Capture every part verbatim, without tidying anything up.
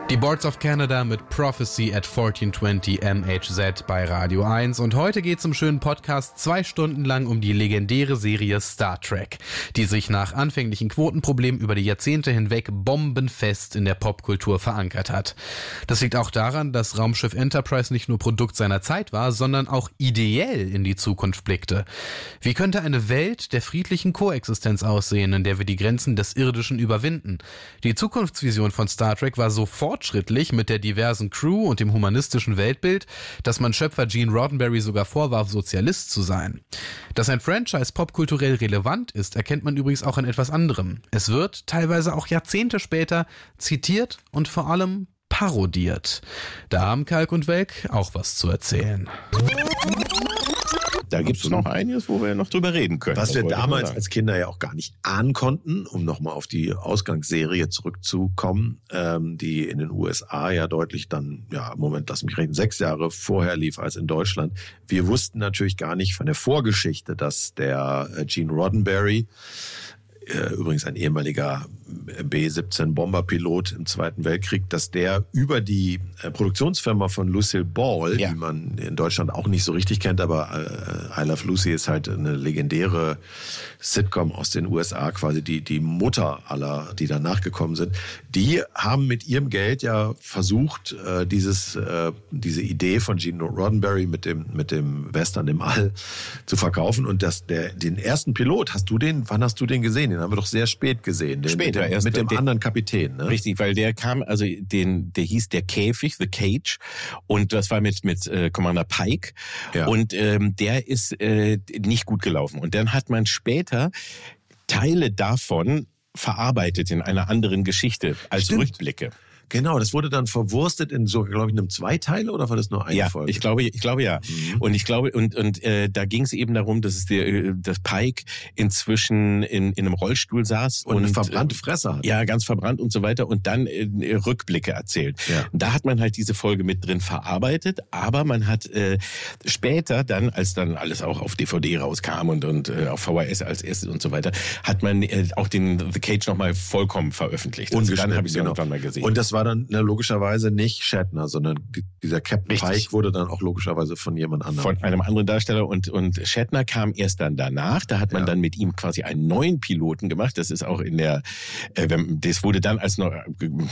Die Boards of Canada mit Prophecy at vierzehn zwanzig M H Z bei Radio eins und heute geht's im schönen Podcast zwei Stunden lang um die legendäre Serie Star Trek, die sich nach anfänglichen Quotenproblemen über die Jahrzehnte hinweg bombenfest in der Popkultur verankert hat. Das liegt auch daran, dass Raumschiff Enterprise nicht nur Produkt seiner Zeit war, sondern auch ideell in die Zukunft blickte. Wie könnte eine Welt der friedlichen Koexistenz aussehen, in der wir die Grenzen des Irdischen überwinden? Die Zukunftsvision von Star Trek war so fortschrittlich mit der diversen Crew und dem humanistischen Weltbild, dass man Schöpfer Gene Roddenberry sogar vorwarf, Sozialist zu sein. Dass ein Franchise popkulturell relevant ist, erkennt man übrigens auch an etwas anderem. Es wird, teilweise auch Jahrzehnte später, zitiert und vor allem parodiert. Da haben Kalk und Welk auch was zu erzählen. Da gibt es noch einiges, wo wir noch drüber reden können. Was wir damals als Kinder ja auch gar nicht ahnen konnten, um nochmal auf die Ausgangsserie zurückzukommen, ähm, die in den U S A ja deutlich dann, ja, Moment, lass mich rechnen, sechs Jahre vorher lief als in Deutschland. Wir wussten natürlich gar nicht von der Vorgeschichte, dass der Gene Roddenberry, äh, übrigens ein ehemaliger B siebzehn Bomberpilot im Zweiten Weltkrieg, dass der über die äh, Produktionsfirma von Lucille Ball, ja. die man in Deutschland auch nicht so richtig kennt, aber äh, I Love Lucy ist halt eine legendäre Sitcom aus den U S A, quasi die, die Mutter aller, die danach gekommen sind, die haben mit ihrem Geld ja versucht, äh, dieses, äh, diese Idee von Gene Roddenberry mit dem, mit dem Western im All zu verkaufen. Und das, der, den ersten Pilot, hast du den, wann hast du den gesehen? Den haben wir doch sehr spät gesehen. Den, Später. Den, erst mit dem der, anderen Kapitän, ne? Richtig, weil der kam, also den, der hieß der Käfig, The Cage, und das war mit mit äh, Commander Pike, ja. und ähm, der ist äh, nicht gut gelaufen. Und dann hat man später Teile davon verarbeitet in einer anderen Geschichte als Stimmt. Rückblicke. Genau, das wurde dann verwurstet in so, glaube ich, einem Zweiteiler, oder war das nur eine ja, Folge? ich glaube, ich glaube ja. Mhm. Und ich glaube, und und äh, da ging es eben darum, dass es der, dass Pike inzwischen in in einem Rollstuhl saß und, und eine verbrannte Fresse hat. Ja, ganz verbrannt und so weiter und dann äh, Rückblicke erzählt. Ja. Da hat man halt diese Folge mit drin verarbeitet, aber man hat äh, später dann, als dann alles auch auf D V D rauskam und und äh, auf V H S als erstes und so weiter, hat man äh, auch den The Cage nochmal vollkommen veröffentlicht. Also dann habe ich es genau. irgendwann mal gesehen. Und das war dann ne, logischerweise nicht Shatner, sondern dieser Captain Richtig. Pike wurde dann auch logischerweise von jemand anderem. Von einem anderen Darsteller und und Shatner kam erst dann danach. Da hat man ja. dann mit ihm quasi einen neuen Piloten gemacht. Das ist auch in der, äh, das wurde dann als no,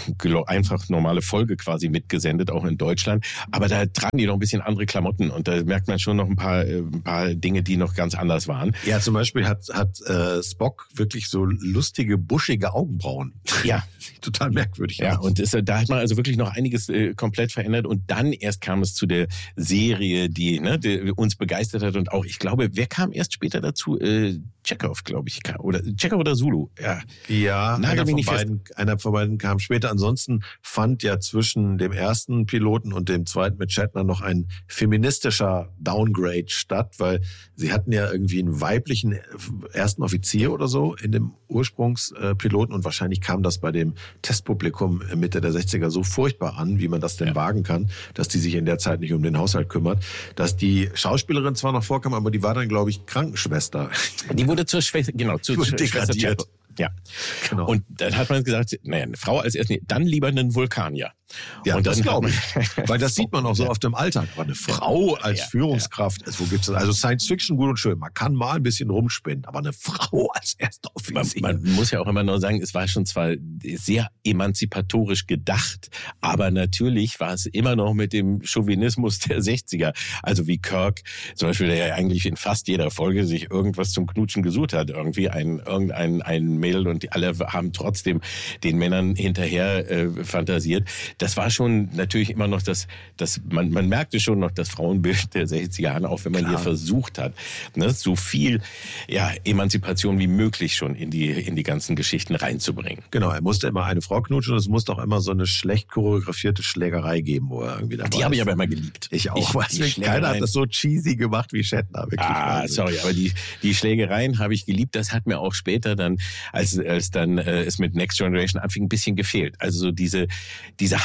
einfach normale Folge quasi mitgesendet, auch in Deutschland. Aber da tragen die noch ein bisschen andere Klamotten und da merkt man schon noch ein paar, ein paar Dinge, die noch ganz anders waren. Ja, zum Beispiel hat hat äh, Spock wirklich so lustige, buschige Augenbrauen. Ja. Total merkwürdig. Ja, und ist, da hat man also wirklich noch einiges äh, komplett verändert und dann erst kam es zu der Serie, die, ne, die uns begeistert hat und auch, ich glaube, wer kam erst später dazu? Äh, Chekhov, glaube ich, kam, oder Chekhov oder Zulu. Ja, ja einer, von beiden, einer von beiden kam später. Ansonsten fand ja zwischen dem ersten Piloten und dem zweiten mit Shatner noch ein feministischer Downgrade statt, weil sie hatten ja irgendwie einen weiblichen ersten Offizier oder so in dem Ursprungspiloten und wahrscheinlich kam das bei dem Testpublikum Mitte der sechziger so furchtbar an, wie man das denn ja. wagen kann, dass die sich in der Zeit nicht um den Haushalt kümmert, dass die Schauspielerin zwar noch vorkam, aber die war dann, glaube ich, Krankenschwester. Die wurde zur Schwester, genau, zur Schwester. Ja, genau. Und dann hat man gesagt, naja, eine Frau als erstes, nee, dann lieber einen Vulkanier. Ja, und das glaube ich. Weil das sieht man auch so ja. oft im Alltag. Aber eine Frau als ja, Führungskraft, ja. Also, wo gibt's das? Also Science Fiction gut und schön. Man kann mal ein bisschen rumspinnen, aber eine Frau als erster Offizier. Man, man muss ja auch immer nur sagen, es war schon zwar sehr emanzipatorisch gedacht, aber natürlich war es immer noch mit dem Chauvinismus der sechziger. Also wie Kirk, zum Beispiel, der ja eigentlich in fast jeder Folge sich irgendwas zum Knutschen gesucht hat. Irgendwie ein, irgendein, ein Mädel und die alle haben trotzdem den Männern hinterher äh, fantasiert. Das war schon natürlich immer noch das, das man, man merkte schon noch das Frauenbild der sechziger Jahre, auch wenn man Klar. hier versucht hat, ne, so viel ja, Emanzipation wie möglich schon in die, in die ganzen Geschichten reinzubringen. Genau, er musste immer eine Frau knutschen und es musste auch immer so eine schlecht choreografierte Schlägerei geben, wo er irgendwie dabei Die habe ich aber immer geliebt. Ich auch. Ich, weiß nicht, keiner hat das so cheesy gemacht wie Shatner. Wirklich. Ah, Wahnsinn. sorry, aber die, die Schlägereien habe ich geliebt. Das hat mir auch später dann, als, als dann äh, es mit Next Generation anfing, ein bisschen gefehlt. Also so diese, diese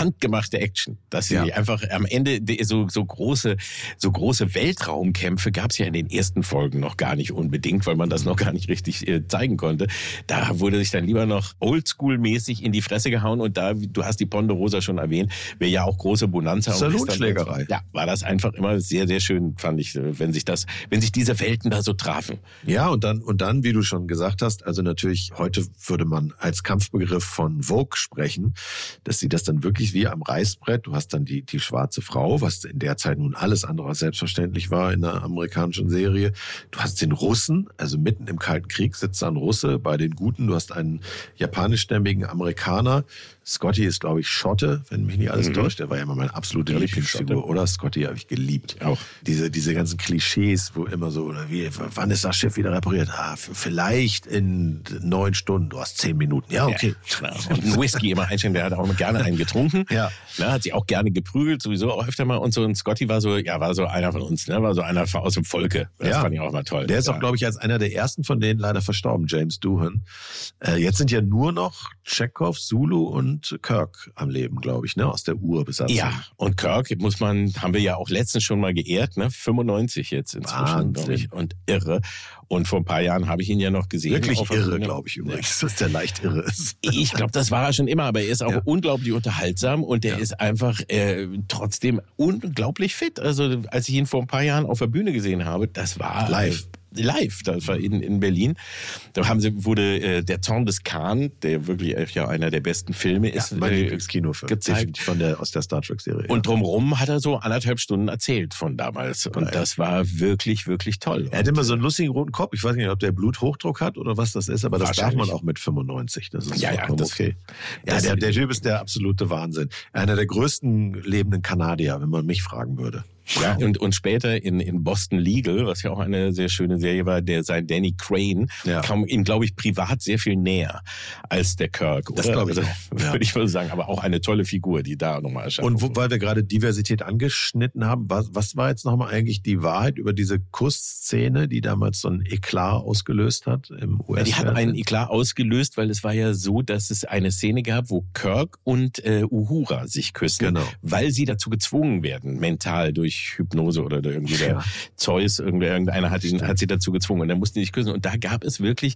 handgemachte Action. Dass sie Ja. einfach am Ende so, so große, so große Weltraumkämpfe gab es ja in den ersten Folgen noch gar nicht unbedingt, weil man das noch gar nicht richtig äh, zeigen konnte. Da wurde sich dann lieber noch oldschool-mäßig in die Fresse gehauen und da, du hast die Ponderosa schon erwähnt, wäre ja auch große Bonanza. Salonschlägerei. Ja, war das einfach immer sehr, sehr schön, fand ich, wenn sich das, wenn sich diese Welten da so trafen. Ja, und dann, und dann, wie du schon gesagt hast, also natürlich, heute würde man als Kampfbegriff von Vogue sprechen, dass sie das dann wirklich wie am Reißbrett, du hast dann die, die schwarze Frau, was in der Zeit nun alles andere als selbstverständlich war in einer amerikanischen Serie. Du hast den Russen, also mitten im Kalten Krieg sitzt da ein Russe bei den Guten, du hast einen japanischstämmigen Amerikaner. Scotty ist, glaube ich, Schotte, wenn mich nicht alles mhm. täuscht. Der war ja immer meine absolute ja, Lieblingsfigur, oder? Scotty habe ich geliebt. Auch. Diese, diese ganzen Klischees, wo immer so, oder wie, wann ist das Schiff wieder repariert? Ah, vielleicht in neun Stunden, du hast zehn Minuten. Ja, okay. Ja, und ein Whisky immer einstellen, der hat auch immer gerne einen getrunken. Ja. Na, hat sich auch gerne geprügelt, sowieso auch öfter mal. Und so, und Scotty war so, ja, war so einer von uns, ne, war so einer aus dem Volke. Das ja. fand ich auch mal toll. Der ist ja. auch, glaube ich, als einer der ersten von denen leider verstorben, James Doohan. Äh, jetzt sind ja nur noch Chekhov, Zulu und Kirk am Leben, glaube ich, ne, aus der Urbesatzung. Ja, und Kirk, muss man, haben wir ja auch letztens schon mal geehrt, ne, fünfundneunzig jetzt inzwischen, glaube ich, und irre. Und vor ein paar Jahren habe ich ihn ja noch gesehen. Wirklich irre, Bühne. glaube ich übrigens, dass der leicht irre ist. Ich glaube, das war er schon immer, aber er ist auch ja. unglaublich unterhaltsam und der ja. ist einfach äh, trotzdem unglaublich fit. Also als ich ihn vor ein paar Jahren auf der Bühne gesehen habe, das war live. Live, das war in, in Berlin. Da haben sie, wurde äh, der Zorn des Khan, der wirklich äh, ja einer der besten Filme ist, ja, mein äh, Lieblingskinofilm, gezeigt von der aus der Star Trek Serie. Und drumherum hat er so anderthalb Stunden erzählt von damals und Geil. Das war wirklich wirklich toll. Er hat immer so einen lustigen roten Kopf. Ich weiß nicht, ob der Bluthochdruck hat oder was das ist, aber das darf man auch mit fünfundneunzig. Das ist ja, ja, das, okay. Ja, der, der Typ ist der absolute Wahnsinn. Einer der größten lebenden Kanadier, wenn man mich fragen würde. Ja, und, und später in, in Boston Legal, was ja auch eine sehr schöne Serie war, der sein Danny Crane, ja. kam ihm, glaube ich, privat sehr viel näher als der Kirk. Oder? Das glaube ich also, auch. Ja. Würde ich mal sagen, aber auch eine tolle Figur, die da nochmal erscheint. Und wo, weil wir gerade Diversität angeschnitten haben, was, was war jetzt nochmal eigentlich die Wahrheit über diese Kussszene, die damals so ein Eklat ausgelöst hat im U S-Fernsehen? Ja, die hat einen Eklat ausgelöst, weil es war ja so, dass es eine Szene gab, wo Kirk und äh, Uhura sich küssen, genau. weil sie dazu gezwungen werden, mental durch Hypnose oder irgendwie der ja. Zeus, irgendeiner hat, ihn, hat sie dazu gezwungen und dann mussten die sich küssen. Und da gab es wirklich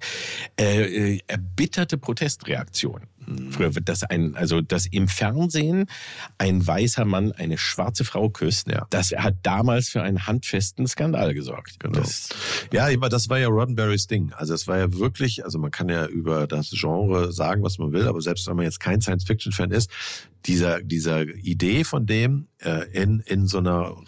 äh, erbitterte Protestreaktionen. Mhm. Früher wird das ein, also dass im Fernsehen ein weißer Mann eine schwarze Frau küsst, ja. das hat damals für einen handfesten Skandal gesorgt. Genau. Das, ja, ich meine, das war ja Roddenberrys Ding. Also es war ja wirklich, also man kann ja über das Genre sagen, was man will, aber selbst wenn man jetzt kein Science-Fiction-Fan ist, dieser, dieser Idee von dem, äh, in, in so einer